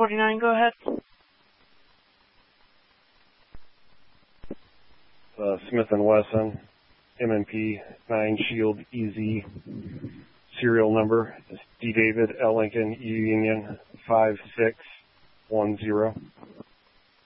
49, go ahead. Smith & Wesson, M&P 9 Shield EZ, serial number is D. David, L. Lincoln, U. Union 5610.